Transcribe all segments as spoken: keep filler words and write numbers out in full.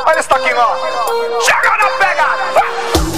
Olha esse toquinho, ó. Chega na pegada.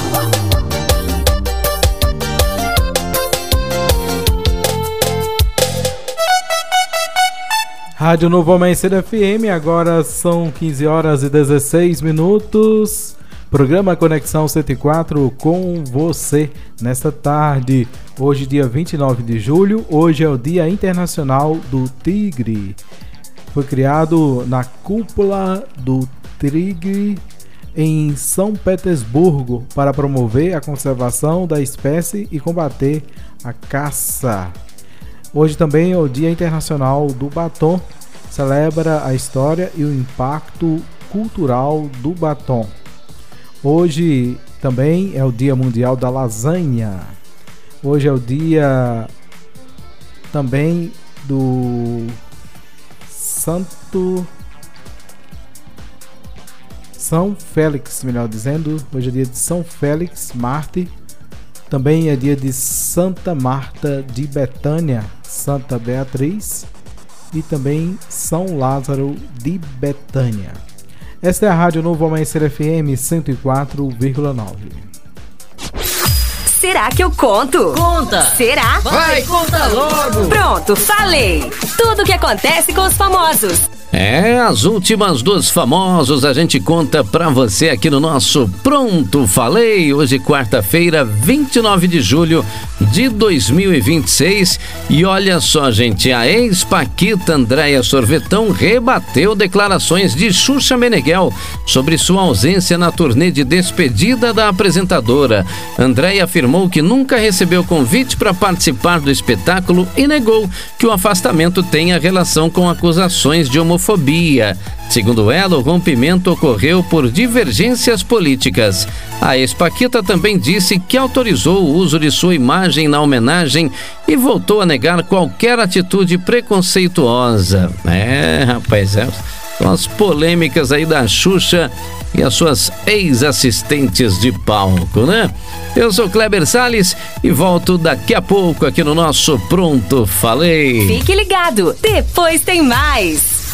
Rádio Novo Amanhecer F M, agora são quinze horas e dezesseis minutos. Programa Conexão cento e quatro com você nesta tarde. Hoje, dia vinte e nove de julho, hoje é o Dia Internacional do Tigre. Foi criado na cúpula do tigre em São Petersburgo para promover a conservação da espécie e combater a caça. Hoje também é o Dia Internacional do Batom, celebra a história e o impacto cultural do batom. Hoje também é o Dia Mundial da Lasanha. Hoje é o dia também do Santo São Félix, melhor dizendo. Hoje é dia de São Félix Mártir. Também é dia de Santa Marta de Betânia, Santa Beatriz e também São Lázaro de Betânia. Esta é a Rádio Novo Amanhecer F M cento e quatro vírgula nove. Será que eu conto? Conta! Será? Vai, conta logo! Pronto, falei! Tudo o que acontece com os famosos. É, as últimas dos famosos a gente conta pra você aqui no nosso Pronto Falei. Hoje, quarta-feira, vinte e nove de julho de dois mil e vinte e seis. E olha só, gente, a ex-paquita Andréia Sorvetão rebateu declarações de Xuxa Meneghel sobre sua ausência na turnê de despedida da apresentadora. Andréia afirmou que nunca recebeu convite para participar do espetáculo e negou que o afastamento tenha relação com acusações de homofobia. Segundo ela, o rompimento ocorreu por divergências políticas. A ex-paquita também disse que autorizou o uso de sua imagem na homenagem e voltou a negar qualquer atitude preconceituosa. É, rapaz, é, são as polêmicas aí da Xuxa e as suas ex-assistentes de palco, né? Eu sou Kleber Salles e volto daqui a pouco aqui no nosso Pronto Falei. Fique ligado, depois tem mais.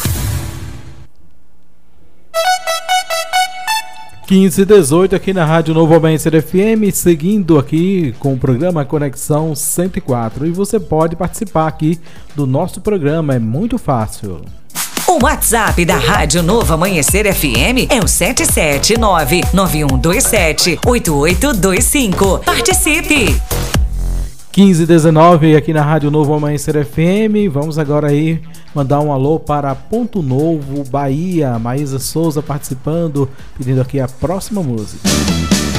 quinze e dezoito aqui na Rádio Novo Amanhecer F M, seguindo aqui com o programa Conexão cento e quatro. E você pode participar aqui do nosso programa, é muito fácil. O WhatsApp da Rádio Novo Amanhecer F M é o sete sete nove nove um dois sete oito oito dois cinco. Participe! quinze e dezenove aqui na Rádio Novo Amanhecer F M. Vamos agora aí mandar um alô para Ponto Novo, Bahia. Maísa Souza participando, pedindo aqui a próxima música.